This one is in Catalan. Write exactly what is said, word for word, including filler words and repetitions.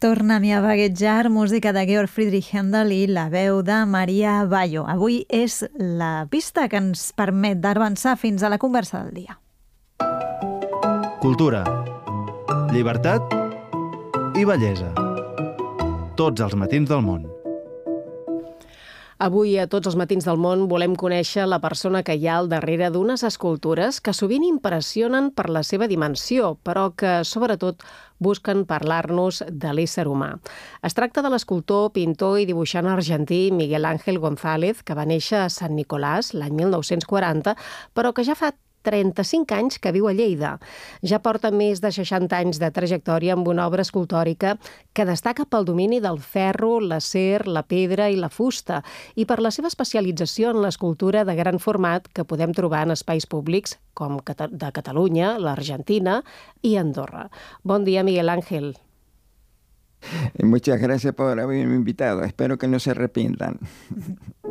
Torna-m'hi a vaguejar, música de Georg Friedrich Händel i la veu de Maria Bayo. Avui és la pista que ens permet d'avançar fins a la conversa del dia. Cultura, llibertat i bellesa. Tots els matins del món. Avui, a Tots els matins del món, volem conèixer la persona que hi ha al darrere d'unes escultures que sovint impressionen per la seva dimensió, però que, sobretot, busquen parlar-nos de l'ésser humà. Es tracta de l'escultor, pintor i dibuixant argentí Miguel Ángel González, que va néixer a Sant Nicolàs l'any mil nou-cents quaranta, però que ja fa trenta-cinc anys que viu a Lleida. Ja porta més de seixanta anys de trajectòria amb una obra escultòrica que destaca pel domini del ferro, l'acer, la pedra i la fusta, i per la seva especialització en l'escultura de gran format que podem trobar en espais públics com de Catalunya, l'Argentina i Andorra. Bon dia, Miguel Ángel. Muchas gracias por haberme invitado. Espero que no se arrepientan.